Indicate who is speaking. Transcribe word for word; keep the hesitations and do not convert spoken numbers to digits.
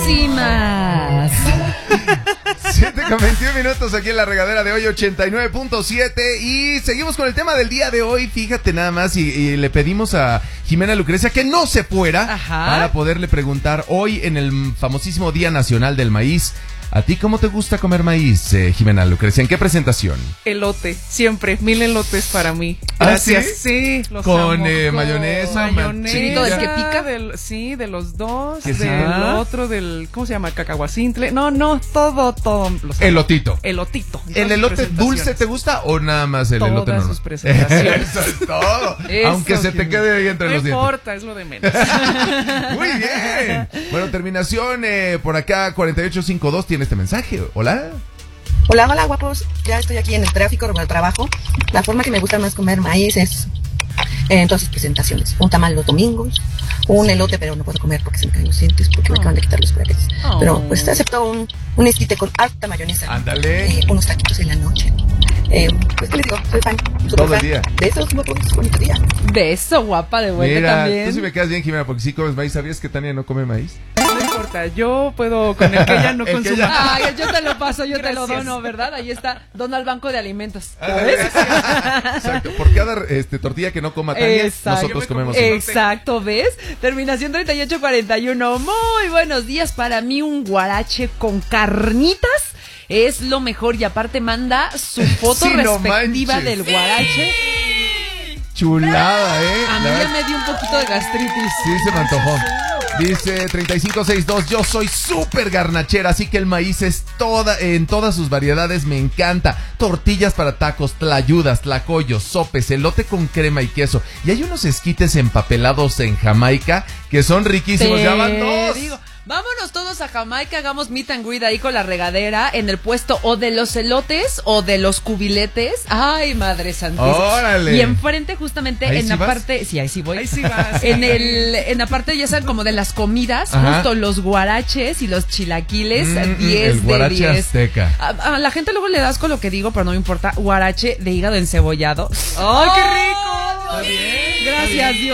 Speaker 1: Riquísimas.
Speaker 2: siete con veintiún minutos aquí en la regadera de hoy, ochenta y nueve punto siete. Y seguimos con el tema del día de hoy. Fíjate nada más, y, y le pedimos a Jimena Lucrecia que no se fuera. Ajá. Para poderle preguntar hoy en el famosísimo Día Nacional del Maíz. ¿A ti cómo te gusta comer maíz, eh, Jimena Lucrecia? ¿En qué presentación?
Speaker 3: Elote, siempre, mil elotes para mí. Gracias. ¿Ah, sí? sí, los
Speaker 2: Con
Speaker 3: amo.
Speaker 2: Eh, mayonesa,
Speaker 3: mayonesa.
Speaker 1: ¿Chilito del que pica?
Speaker 3: Del, sí, de los dos.
Speaker 2: ¿Qué
Speaker 3: del
Speaker 2: sea?
Speaker 3: otro, del, ¿cómo se llama? Cacahuacintle. No, no, todo, todo. Los
Speaker 2: Elotito.
Speaker 3: Elotito.
Speaker 2: ¿El elote dulce te gusta o nada más el
Speaker 3: Todas
Speaker 2: elote normal?
Speaker 3: sus presentaciones.
Speaker 2: Eso es todo.
Speaker 3: Eso,
Speaker 2: Aunque se te quede ahí entre
Speaker 3: no
Speaker 2: los dientes.
Speaker 3: No importa, es lo de menos.
Speaker 2: Muy bien. Bueno, terminación eh, por acá cuarenta y ocho cincuenta y dos tiene este mensaje. Hola.
Speaker 4: Hola, hola, guapos. Ya estoy aquí en el tráfico rumbo al trabajo. La forma que me gusta más comer maíz es en todas sus presentaciones. Un tamal los domingos, un elote, pero no puedo comer porque se me caen los dientes, porque me acaban de quitar los brackets. Oh. Pero pues acepto un, un esquite con alta mayonesa.
Speaker 2: Ándale.
Speaker 4: Eh, unos taquitos en la noche. Eh, pues, ¿qué les digo? Soy fan.
Speaker 2: Todo
Speaker 4: fan.
Speaker 2: el día.
Speaker 4: Besos, guapos. Bonito día.
Speaker 1: Beso, guapa, de vuelta.
Speaker 2: Mira,
Speaker 1: también.
Speaker 2: tú sí me quedas bien, Jimena, porque sí comes maíz. ¿Sabías que Tania no come maíz?
Speaker 3: No importa, yo puedo con el que ella no consuma.
Speaker 1: Ella... Ay, yo te lo paso, yo
Speaker 3: Gracias.
Speaker 1: te lo dono, ¿verdad? Ahí está, dona al banco de alimentos.
Speaker 2: Exacto, por cada este, tortilla que no coma Tania, Exacto. nosotros comemos.
Speaker 1: Exacto, ¿ves? Terminación treinta y ocho cuarenta y uno. Muy buenos días. Para mí un guarache con carnitas es lo mejor, y aparte manda su foto sí, respectiva no del guarache.
Speaker 2: Chulada, ¿eh?
Speaker 1: A mí ya me dio un poquito de gastritis.
Speaker 2: Sí, se me antojó. Dice treinta y cinco sesenta y dos, yo soy súper garnachera, así que el maíz es toda, en todas sus variedades, me encanta. Tortillas para tacos, tlayudas, tlacoyos, sopes, elote con crema y queso. Y hay unos esquites empapelados en Jamaica que son riquísimos.
Speaker 1: Te
Speaker 2: ya van dos.
Speaker 1: Digo, vámonos todos a Jamaica, hagamos meet and greet ahí con la regadera en el puesto o de los elotes o de los cubiletes. Ay, madre santísima.
Speaker 2: Órale.
Speaker 1: Y enfrente justamente
Speaker 2: ¿Ahí
Speaker 1: en
Speaker 2: sí
Speaker 1: la
Speaker 2: vas?
Speaker 1: parte, sí, ahí sí voy.
Speaker 3: Ahí sí vas.
Speaker 1: En el en la parte ya saben como de las comidas, Ajá. justo los guaraches y los chilaquiles,
Speaker 2: mm,
Speaker 1: diez
Speaker 2: el guarache
Speaker 1: de diez.
Speaker 2: azteca.
Speaker 1: A, a la gente luego le das con lo que digo, pero no me importa. Guarache de hígado encebollado.
Speaker 3: ¡Ay, qué rico!
Speaker 1: Está bien. Gracias, Dios.